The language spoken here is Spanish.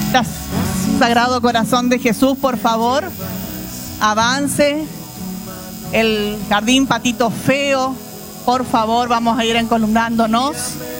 Sagrado Corazón de Jesús, por favor, avance. El Jardín Patito Feo, por favor, vamos a ir encolumnándonos.